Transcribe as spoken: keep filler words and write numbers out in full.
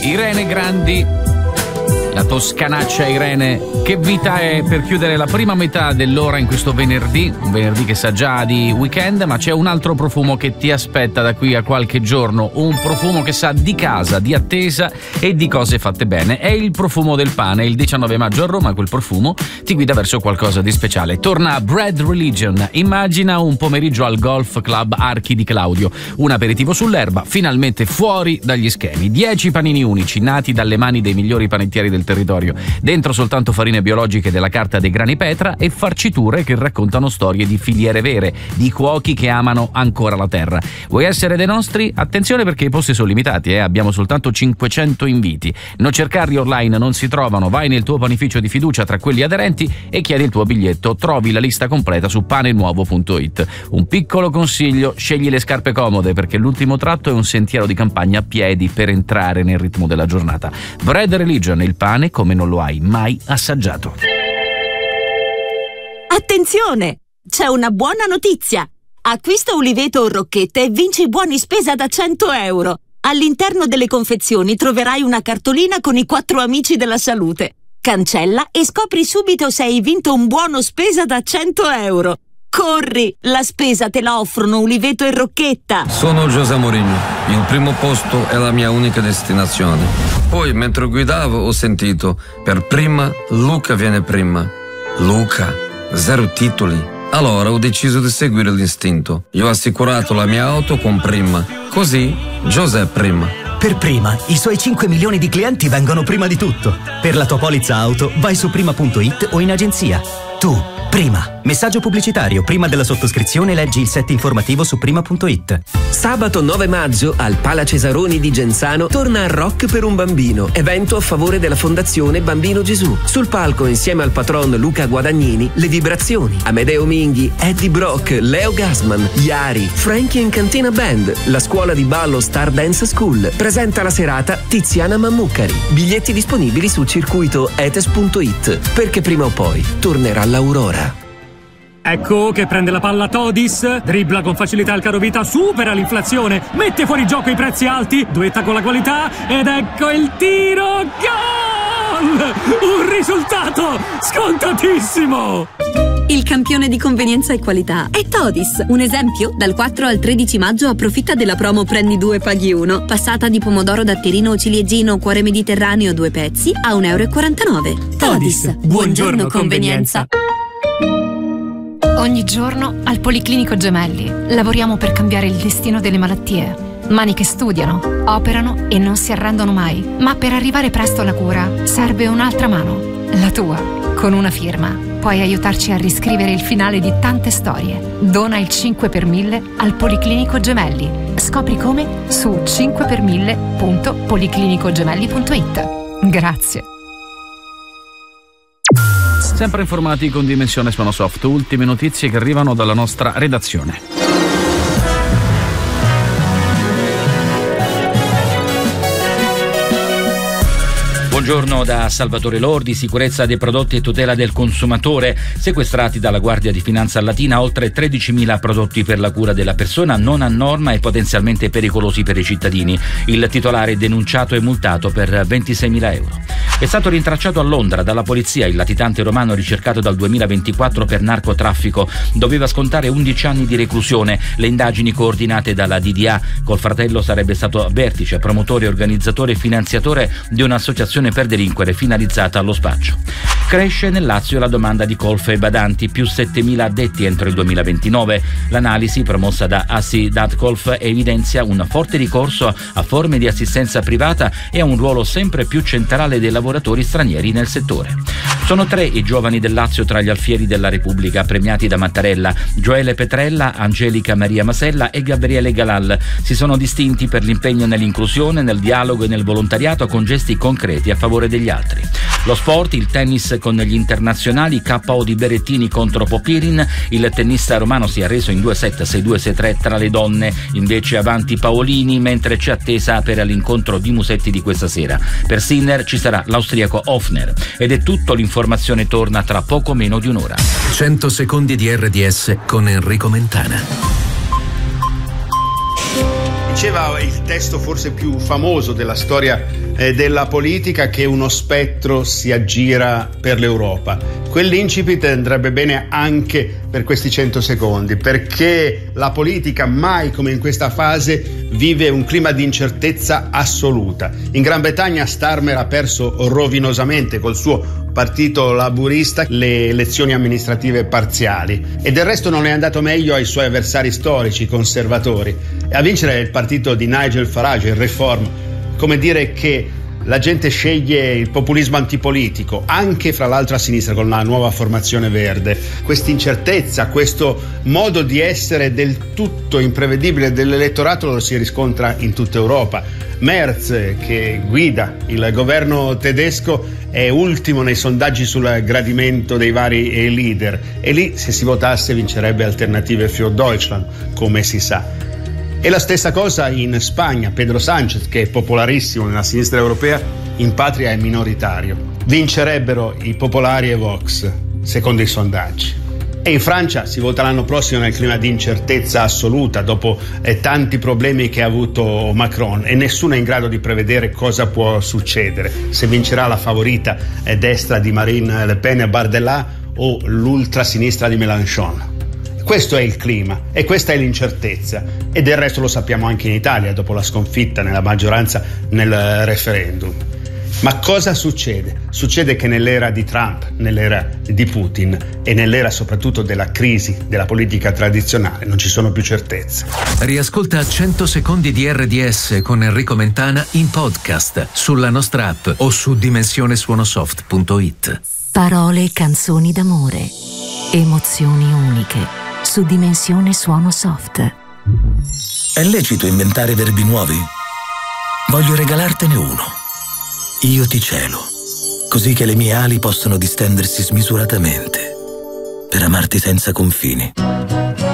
Irene Grandi, la toscanaccia Irene. Che vita è per chiudere la prima metà dell'ora in questo venerdì, un venerdì che sa già di weekend, ma c'è un altro profumo che ti aspetta da qui a qualche giorno, un profumo che sa di casa, di attesa e di cose fatte bene. È il profumo del pane. Il diciannove maggio a Roma quel profumo ti guida verso qualcosa di speciale. Torna Bread Religion. Immagina un pomeriggio al Golf Club Archi di Claudio, un aperitivo sull'erba, finalmente fuori dagli schemi. Dieci panini unici nati dalle mani dei migliori panettieri del territorio, dentro soltanto farine biologiche della carta dei grani Petra e farciture che raccontano storie di filiere vere, di cuochi che amano ancora la terra. Vuoi essere dei nostri? Attenzione, perché i posti sono limitati, eh? Abbiamo soltanto cinquecento inviti. Non cercarli online, non si trovano. Vai nel tuo panificio di fiducia tra quelli aderenti e chiedi il tuo biglietto. Trovi la lista completa su panenuovo punto it. Un piccolo consiglio: scegli le scarpe comode, perché l'ultimo tratto è un sentiero di campagna a piedi per entrare nel ritmo della giornata. Bread Religion, il pane come non lo hai mai assaggiato. Attenzione! C'è una buona notizia! Acquista Uliveto o Rocchette e vinci buoni spesa da cento euro. All'interno delle confezioni troverai una cartolina con i quattro amici della salute. Cancella e scopri subito se hai vinto un buono spesa da cento euro. Corri! La spesa te la offrono Uliveto e Rocchetta. Sono José Mourinho. Il primo posto è la mia unica destinazione. Poi, mentre guidavo, ho sentito: per prima, Luca viene prima. Luca, zero titoli. Allora ho deciso di seguire l'istinto. Io ho assicurato la mia auto con Prima. Così, José prima. Per Prima, i suoi cinque milioni di clienti vengono prima di tutto. Per la tua polizza auto, vai su prima punto it o in agenzia. Tu, Prima. Messaggio pubblicitario. Prima della sottoscrizione leggi il set informativo su prima punto it. Sabato nove maggio al Pala Cesaroni di Genzano torna Rock per un bambino, evento a favore della Fondazione Bambino Gesù. Sul palco, insieme al patron Luca Guadagnini, le vibrazioni: Amedeo Minghi, Eddie Brock, Leo Gassman, Iari, Frankie and Cantina Band, la scuola di ballo Star Dance School. Presenta la serata Tiziana Mammucari. Biglietti disponibili su circuito etes punto it, perché prima o poi tornerà l'Aurora. Ecco che prende la palla Todis, dribbla con facilità il carovita, supera l'inflazione, mette fuori gioco i prezzi alti, duetta con la qualità ed ecco il tiro, gol! Un risultato scontatissimo! Il campione di convenienza e qualità è Todis. Un esempio? Dal quattro al tredici maggio approfitta della promo Prendi due paghi uno. Passata di pomodoro datterino o ciliegino cuore mediterraneo due pezzi a un euro e quarantanove. Todis, buongiorno, buongiorno convenienza. Ogni giorno al Policlinico Gemelli lavoriamo per cambiare il destino delle malattie. Mani che studiano, operano e non si arrendono mai. Ma per arrivare presto alla cura serve un'altra mano, la tua. Con una firma puoi aiutarci a riscrivere il finale di tante storie. Dona il cinque per mille al Policlinico Gemelli. Scopri come su cinque per mille punto policlinico gemelli punto it. Grazie. Sempre informati con Dimensione Sonosoft, ultime notizie che arrivano dalla nostra redazione. Buongiorno da Salvatore Lordi. Sicurezza dei prodotti e tutela del consumatore. Sequestrati dalla Guardia di Finanza Latina oltre tredicimila prodotti per la cura della persona non a norma e potenzialmente pericolosi per i cittadini. Il titolare è denunciato e multato per ventiseimila euro. È stato rintracciato a Londra dalla polizia il latitante romano ricercato dal duemilaventiquattro per narcotraffico. Doveva scontare undici anni di reclusione. Le indagini coordinate dalla D D A. Col fratello sarebbe stato vertice, promotore, organizzatore e finanziatore di un'associazione per delinquere finalizzata allo spaccio. Cresce nel Lazio la domanda di colf e badanti, più settemila addetti entro il duemilaventinove. L'analisi promossa da Assi.Colf evidenzia un forte ricorso a forme di assistenza privata e a un ruolo sempre più centrale dei lavoratori stranieri nel settore. Sono tre i giovani del Lazio tra gli alfieri della Repubblica premiati da Mattarella: Gioele Petrella, Angelica Maria Masella e Gabriele Galal. Si sono distinti per l'impegno nell'inclusione, nel dialogo e nel volontariato con gesti concreti a favore degli altri. Lo sport, il tennis con gli internazionali, K O di Berrettini contro Popirin. Il tennista romano si è arreso in due set, sei due sei tre tra le donne, invece avanti Paolini, mentre c'è attesa per l'incontro di Musetti di questa sera. Per Sinner ci sarà l'austriaco Hofner. Ed è tutto, l'informazione torna tra poco meno di un'ora. cento secondi di R D S con Enrico Mentana. Diceva il testo forse più famoso della storia eh, della politica che uno spettro si aggira per l'Europa. Quell'incipit andrebbe bene anche per questi cento secondi, perché la politica mai come in questa fase vive un clima di incertezza assoluta. In Gran Bretagna Starmer ha perso rovinosamente col suo partito laburista le elezioni amministrative parziali e del resto non è andato meglio ai suoi avversari storici conservatori. E a vincere è il partito di Nigel Farage, il Reform, come dire che la gente sceglie il populismo antipolitico, anche fra l'altro a sinistra con la nuova formazione verde. Questa incertezza, questo modo di essere del tutto imprevedibile dell'elettorato lo si riscontra in tutta Europa. Merz, che guida il governo tedesco, è ultimo nei sondaggi sul gradimento dei vari leader e lì, se si votasse, vincerebbe Alternative für Deutschland, come si sa. E la stessa cosa in Spagna. Pedro Sánchez, che è popolarissimo nella sinistra europea, in patria è minoritario. Vincerebbero i popolari e Vox, secondo i sondaggi. E in Francia si vota l'anno prossimo nel clima di incertezza assoluta dopo eh, tanti problemi che ha avuto Macron, e nessuno è in grado di prevedere cosa può succedere, se vincerà la favorita eh, destra di Marine Le Pen e Bardella o l'ultrasinistra di Mélenchon. Questo è il clima e questa è l'incertezza, e del resto lo sappiamo anche in Italia dopo la sconfitta nella maggioranza nel referendum. Ma cosa succede? Succede che nell'era di Trump, nell'era di Putin e nell'era soprattutto della crisi della politica tradizionale non ci sono più certezze. Riascolta cento secondi di R D S con Enrico Mentana in podcast sulla nostra app o su dimensione suonosoft punto it. Parole e canzoni d'amore, emozioni uniche su Dimensione Suono Soft. È lecito inventare verbi nuovi? Voglio regalartene uno. Io ti celo, così che le mie ali possano distendersi smisuratamente per amarti senza confini.